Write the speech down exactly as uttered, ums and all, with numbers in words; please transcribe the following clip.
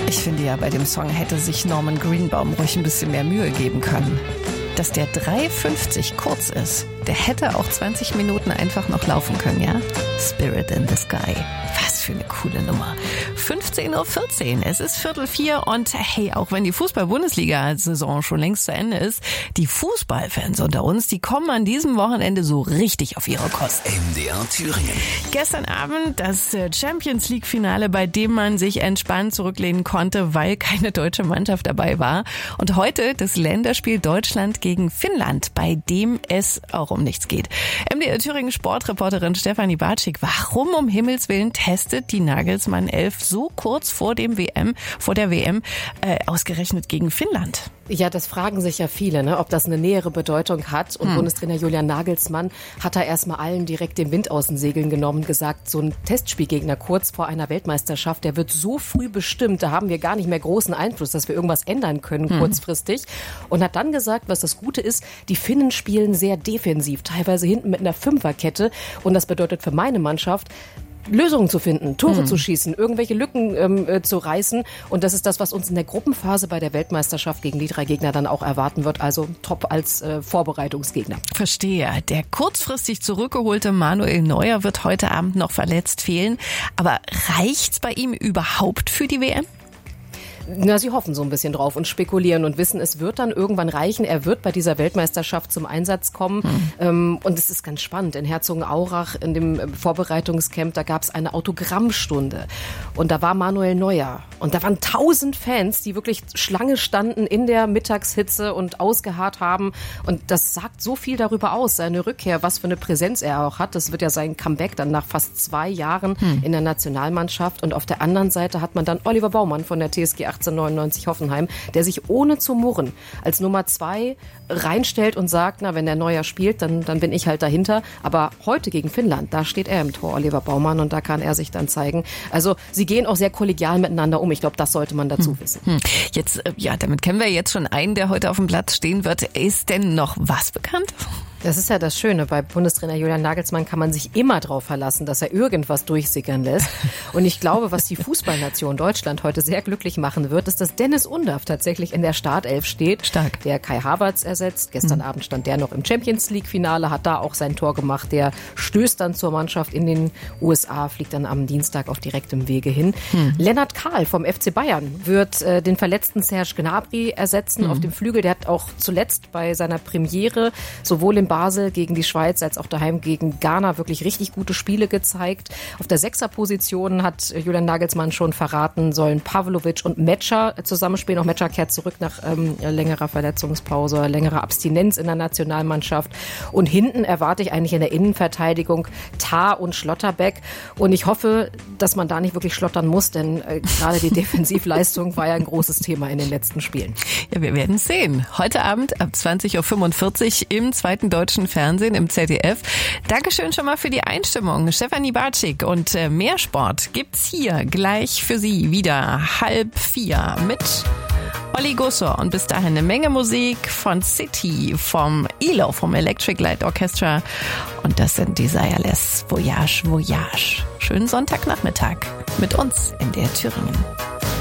Ich finde ja, bei dem Song hätte sich Norman Greenbaum ruhig ein bisschen mehr Mühe geben können. Dass der drei fünfzig kurz ist, der hätte auch zwanzig Minuten einfach noch laufen können, ja? Spirit in the Sky. Was für eine coole Nummer. fünfzehn Uhr vierzehn, es ist Viertel vier und hey, auch wenn die Fußball-Bundesliga-Saison schon längst zu Ende ist, die Fußballfans unter uns, die kommen an diesem Wochenende so richtig auf ihre Kosten. M D R Thüringen. Gestern Abend das Champions League-Finale, bei dem man sich entspannt zurücklehnen konnte, weil keine deutsche Mannschaft dabei war. Und heute das Länderspiel Deutschland gegen Finnland, bei dem es auch um nichts geht. M D R Thüringen Sportreporterin Stefanie Bartschik, warum um Himmels Willen testet die Nagelsmann elf so kurz vor dem W M, vor der W M, äh, ausgerechnet gegen Finnland? Ja, das fragen sich ja viele, ne, ob das eine nähere Bedeutung hat. Und hm. Bundestrainer Julian Nagelsmann hat da erstmal allen direkt den Wind aus den Segeln genommen und gesagt, so ein Testspielgegner kurz vor einer Weltmeisterschaft, der wird so früh bestimmt, da haben wir gar nicht mehr großen Einfluss, dass wir irgendwas ändern können hm. kurzfristig. Und hat dann gesagt, was das Gute ist, die Finnen spielen sehr defensiv, teilweise hinten mit einer Fünferkette. Und das bedeutet für meine Mannschaft, Lösungen zu finden, Tore mhm. zu schießen, irgendwelche Lücken ähm, äh, zu reißen. Und das ist das, was uns in der Gruppenphase bei der Weltmeisterschaft gegen die drei Gegner dann auch erwarten wird. Also top als äh, Vorbereitungsgegner. Verstehe. Der kurzfristig zurückgeholte Manuel Neuer wird heute Abend noch verletzt fehlen. Aber reicht's bei ihm überhaupt für die W M? Na, sie hoffen so ein bisschen drauf und spekulieren und wissen, es wird dann irgendwann reichen. Er wird bei dieser Weltmeisterschaft zum Einsatz kommen. Hm. Ähm, und es ist ganz spannend. In Herzogenaurach, in dem Vorbereitungscamp, da gab es eine Autogrammstunde. Und da war Manuel Neuer. Und da waren tausend Fans, die wirklich Schlange standen in der Mittagshitze und ausgeharrt haben. Und das sagt so viel darüber aus, seine Rückkehr, was für eine Präsenz er auch hat. Das wird ja sein Comeback dann nach fast zwei Jahren hm. in der Nationalmannschaft. Und auf der anderen Seite hat man dann Oliver Baumann von der T S G achtzehnhundertneunundneunzig Hoffenheim, der sich ohne zu murren als Nummer zwei reinstellt und sagt, na, wenn der Neuer spielt, dann, dann bin ich halt dahinter. Aber heute gegen Finnland, da steht er im Tor, Oliver Baumann, und da kann er sich dann zeigen. Also sie gehen auch sehr kollegial miteinander um. Ich glaube, das sollte man dazu hm. wissen. Hm. Jetzt, ja, damit kennen wir jetzt schon einen, der heute auf dem Platz stehen wird. Ist denn noch was bekannt? Das ist ja das Schöne. Bei Bundestrainer Julian Nagelsmann kann man sich immer darauf verlassen, dass er irgendwas durchsickern lässt. Und ich glaube, was die Fußballnation Deutschland heute sehr glücklich machen wird, ist, dass Dennis Undaff tatsächlich in der Startelf steht. Stark. Der Kai Havertz ersetzt. Gestern mhm. Abend stand der noch im Champions League Finale, hat da auch sein Tor gemacht. Der stößt dann zur Mannschaft in den U S A, fliegt dann am Dienstag auf direktem Wege hin. Mhm. Lennart Kahl vom F C Bayern wird äh, den verletzten Serge Gnabry ersetzen mhm. auf dem Flügel. Der hat auch zuletzt bei seiner Premiere sowohl im Basel gegen die Schweiz als auch daheim gegen Ghana wirklich richtig gute Spiele gezeigt. Auf der Sechserposition hat Julian Nagelsmann schon verraten, sollen Pavlovic und Metscher zusammenspielen. Auch Metscher kehrt zurück nach ähm, längerer Verletzungspause, längerer Abstinenz in der Nationalmannschaft. Und hinten erwarte ich eigentlich in der Innenverteidigung Tah und Schlotterbeck. Und ich hoffe, dass man da nicht wirklich schlottern muss, denn äh, gerade die Defensivleistung war ja ein großes Thema in den letzten Spielen. Ja, wir werden es sehen. Heute Abend ab zwanzig Uhr fünfundvierzig im zweiten deutschen Fernsehen im Z D F. Dankeschön schon mal für die Einstimmung, Stefanie Bartschik. Und äh, mehr Sport gibt's hier gleich für Sie wieder halb vier mit Olli Gussor. Und bis dahin eine Menge Musik von City, vom E L O, vom Electric Light Orchestra. Und das sind Desireless Voyage, Voyage. Schönen Sonntagnachmittag mit uns in der Thüringen.